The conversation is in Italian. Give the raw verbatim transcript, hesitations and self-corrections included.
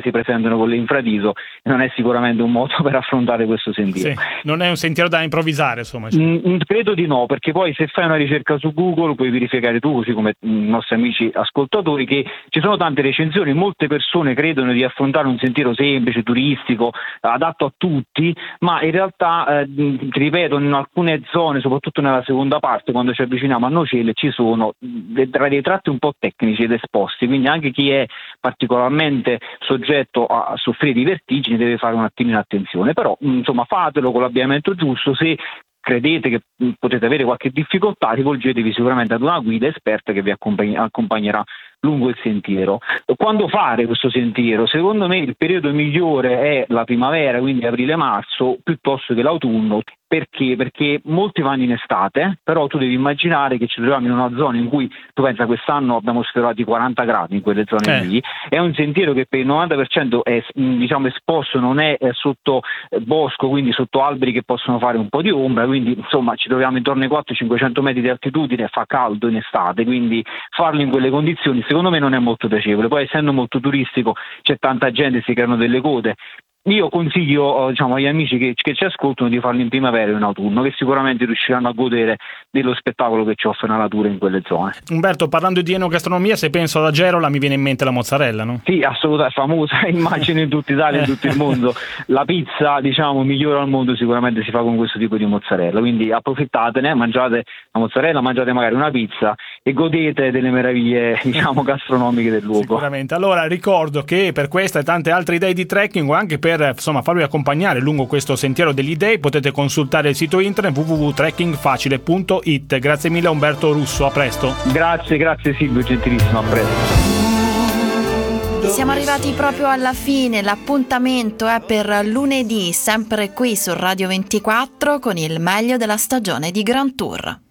si presentano con l'infradiso, non è sicuramente un modo per affrontare questo sentiero. Sì, non è un sentiero da improvvisare, insomma. Mm, credo di no, perché poi se fai una ricerca su Google puoi verificare tu, così come i nostri amici ascoltatori, che ci sono tante recensioni. Molte persone credono di affrontare un sentiero semplice, turistico, adatto a tutti, ma in realtà, eh, ti ripeto, in alcune zone, soprattutto nella seconda parte, quando ci avviciniamo a Nocelle, ci sono dei, dei tratti un po' tecnici ed esposti, quindi anche chi è particolarmente soggetto a soffrire di vertigini deve fare un attimino attenzione, però insomma fatelo con l'abbigliamento giusto. Se credete che potete avere qualche difficoltà, rivolgetevi sicuramente ad una guida esperta che vi accompagn- accompagnerà lungo il sentiero. Quando fare questo sentiero? Secondo me il periodo migliore è la primavera, quindi aprile-marzo, piuttosto che l'autunno. Perché? Perché molti vanno in estate, però tu devi immaginare che ci troviamo in una zona in cui, tu pensa, quest'anno abbiamo sfiorato i quaranta gradi in quelle zone eh. lì, è un sentiero che per il novanta per cento è, diciamo, esposto, non è sotto bosco, quindi sotto alberi che possono fare un po' di ombra, quindi insomma ci troviamo intorno ai quattrocento cinquecento metri di altitudine, fa caldo in estate, quindi farlo in quelle condizioni secondo me non è molto piacevole. Poi essendo molto turistico c'è tanta gente, si creano delle code. Io consiglio, diciamo, agli amici che, che ci ascoltano di farlo in primavera e in autunno, che sicuramente riusciranno a godere dello spettacolo che ci offre la natura in quelle zone. Umberto, parlando di enogastronomia, se penso ad Agerola mi viene in mente la mozzarella, no? Sì, assolutamente, famosa, immagino in tutta Italia, in tutto il mondo. La pizza, diciamo, migliore al mondo sicuramente si fa con questo tipo di mozzarella, quindi approfittatene, mangiate la mozzarella, mangiate magari una pizza e godete delle meraviglie, diciamo, gastronomiche del luogo. Sicuramente. Allora ricordo che per questa e tante altre idee di trekking, o anche per insomma farvi accompagnare lungo questo sentiero degli dei, potete consultare il sito internet w w w punto trekkingfacile punto i t. Grazie mille Umberto Russo, a presto. Grazie, grazie Silvio, gentilissimo, a presto. Siamo arrivati proprio alla fine, l'appuntamento è per lunedì, sempre qui su Radio ventiquattro con il meglio della stagione di Grand Tour.